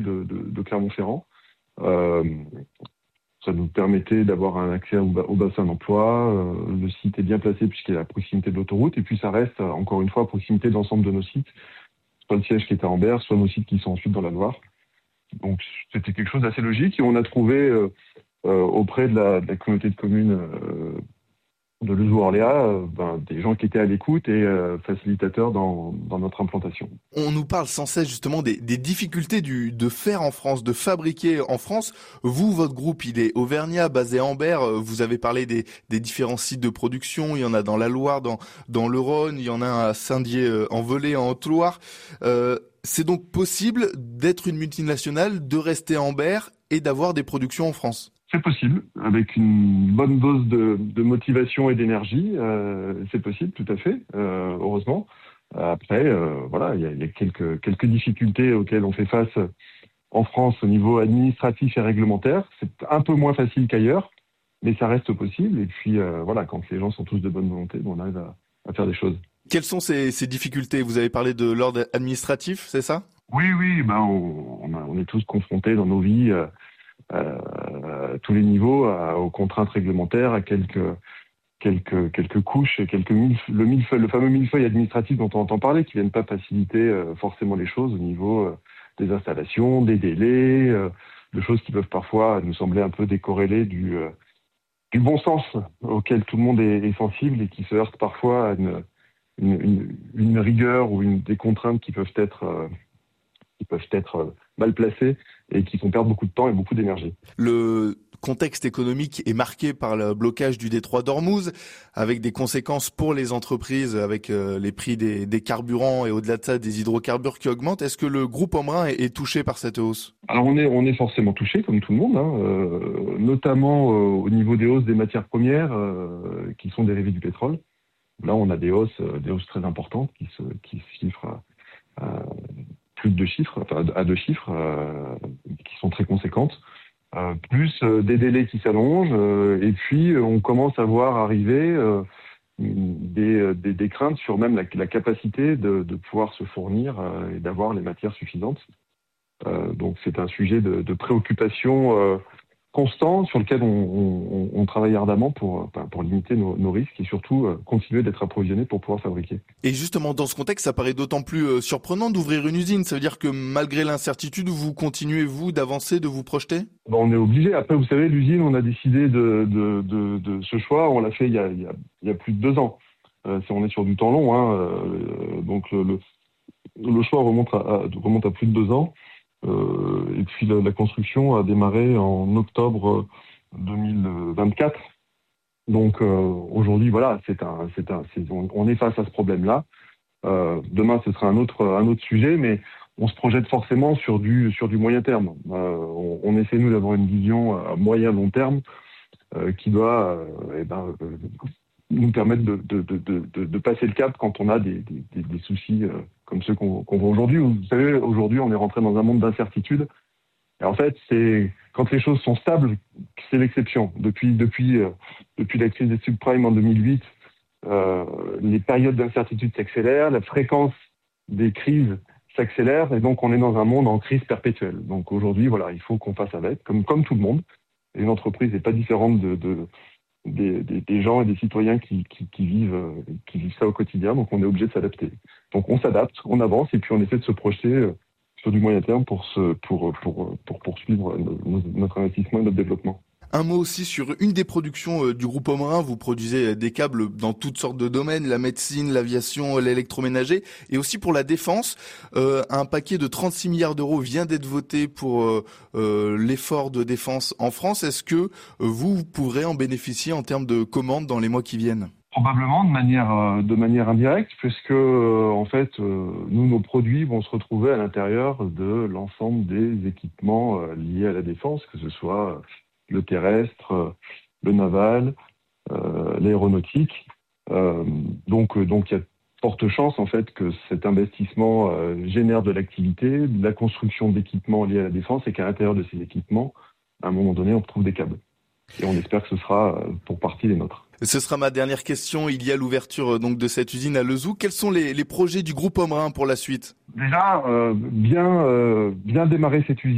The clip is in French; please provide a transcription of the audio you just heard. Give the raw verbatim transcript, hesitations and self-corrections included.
de, de, de Clermont-Ferrand. Euh, ça nous permettait d'avoir un accès au, au bassin d'emploi. Euh, le site est bien placé puisqu'il est à proximité de l'autoroute. Et puis ça reste, encore une fois, à proximité de l'ensemble de nos sites. Soit le siège qui est à Ambert, soit nos sites qui sont ensuite dans la Loire. Donc c'était quelque chose d'assez logique. Et on a trouvé euh, euh, auprès de la, de la communauté de communes euh, de Lezoux-Orléans, euh, ben, des gens qui étaient à l'écoute et euh, facilitateurs dans, dans notre implantation. On nous parle sans cesse justement des, des difficultés du, de faire en France, de fabriquer en France. Vous, votre groupe, il est auvergnat, basé à Ambert. Vous avez parlé des, des différents sites de production. Il y en a dans la Loire, dans, dans le Rhône. Il y en a un à Saint-Dié-en-Velay, en Haute-Loire. Euh, c'est donc possible d'être une multinationale, de rester à Ambert et d'avoir des productions en France? C'est possible, avec une bonne dose de, de motivation et d'énergie, euh, c'est possible, tout à fait, euh, heureusement. Après, euh, voilà, il y a, y a quelques, quelques difficultés auxquelles on fait face en France au niveau administratif et réglementaire. C'est un peu moins facile qu'ailleurs, mais ça reste possible. Et puis, euh, voilà, quand les gens sont tous de bonne volonté, on arrive à, à faire des choses. Quelles sont ces, ces difficultés? Vous avez parlé de l'ordre administratif, c'est ça? Oui, oui, ben on, on, a, on est tous confrontés dans nos vies, euh, euh, à tous les niveaux, à, aux contraintes réglementaires, à quelques quelques quelques couches, quelques mille, le millefeuille, le fameux millefeuille administratif dont on entend parler, qui viennent pas faciliter euh, forcément les choses au niveau euh, des installations, des délais, euh, de choses qui peuvent parfois nous sembler un peu décorrélées du euh, du bon sens auquel tout le monde est, est sensible et qui se heurte parfois à une une, une, une rigueur ou une des contraintes qui peuvent être euh, qui peuvent être mal placés et qui font perdre beaucoup de temps et beaucoup d'énergie. Le contexte économique est marqué par le blocage du détroit d'Ormuz, avec des conséquences pour les entreprises, avec euh, les prix des, des carburants et au-delà de ça des hydrocarbures qui augmentent. Est-ce que le groupe Ambrun est, est touché par cette hausse? Alors on est, on est forcément touché, comme tout le monde, hein, euh, notamment euh, au niveau des hausses des matières premières euh, qui sont dérivées du pétrole. Là, on a des hausses, euh, des hausses très importantes qui se, qui se chiffrent à, à plus de deux chiffres, enfin à deux chiffres, euh, qui sont très conséquentes, euh, plus euh, des délais qui s'allongent, euh, et puis euh, on commence à voir arriver euh, des, des, des craintes sur même la, la capacité de, de pouvoir se fournir euh, et d'avoir les matières suffisantes. Euh, donc c'est un sujet de, de préoccupation euh, constant sur lequel on, on, on travaille ardemment pour, pour limiter nos, nos risques et surtout euh, continuer d'être approvisionné pour pouvoir fabriquer. Et justement, dans ce contexte, ça paraît d'autant plus euh, surprenant d'ouvrir une usine. Ça veut dire que malgré l'incertitude, vous continuez, vous, d'avancer, de vous projeter? Bon, on est obligé. Après, vous savez, l'usine, on a décidé de, de, de, de ce choix. On l'a fait il y a, il y a, il y a plus de deux ans. Euh, si on est sur du temps long, hein, euh, donc le, le, le choix remonte à, à, remonte à plus de deux ans. Euh, et puis la, la construction a démarré en octobre deux mille vingt-quatre. Donc euh, aujourd'hui, voilà, c'est un, c'est un, c'est, on, on est face à ce problème-là. Euh, demain, ce sera un autre, un autre sujet, mais on se projette forcément sur du, sur du moyen terme. Euh, on, on essaie nous d'avoir une vision à moyen long terme euh, qui doit, euh, eh ben, euh, nous permettre de, de, de, de, de passer le cap quand on a des, des, des soucis euh, comme ceux qu'on, qu'on voit aujourd'hui. Vous savez, aujourd'hui, on est rentré dans un monde d'incertitude. Et en fait, c'est quand les choses sont stables, c'est l'exception. Depuis, depuis, euh, depuis la crise des subprimes en deux mille huit, euh, les périodes d'incertitude s'accélèrent, la fréquence des crises s'accélère, et donc on est dans un monde en crise perpétuelle. Donc aujourd'hui, voilà, il faut qu'on fasse avec, comme, comme tout le monde. Et une entreprise n'est pas différente de, de Des, des, des gens et des citoyens qui, qui, qui, vivent, qui vivent ça au quotidien, donc on est obligé de s'adapter. Donc on s'adapte, on avance et puis on essaie de se projeter sur du moyen terme pour, se, pour, pour, pour poursuivre notre investissement et notre développement. Un mot aussi sur une des productions du groupe Ambrun. Vous produisez des câbles dans toutes sortes de domaines, la médecine, l'aviation, l'électroménager, et aussi pour la défense. Euh, un paquet de trente-six milliards d'euros vient d'être voté pour euh, euh, l'effort de défense en France. Est-ce que euh, vous, vous pourrez en bénéficier en termes de commandes dans les mois qui viennent? Probablement de manière euh, de manière indirecte, puisque euh, en fait, euh, nous, nos produits vont se retrouver à l'intérieur de l'ensemble des équipements euh, liés à la défense, que ce soit euh, le terrestre, le naval, euh, l'aéronautique. Euh, donc, donc, il y a de fortes chances en fait que cet investissement euh, génère de l'activité, de la construction d'équipements liés à la défense, et qu'à l'intérieur de ces équipements, à un moment donné, on retrouve des câbles. Et on espère que ce sera pour partie les nôtres. Ce sera ma dernière question. Il y a l'ouverture donc de cette usine à Lezoux. Quels sont les, les projets du groupe Ambrun pour la suite? Déjà, euh, bien, euh, bien démarrer cette usine.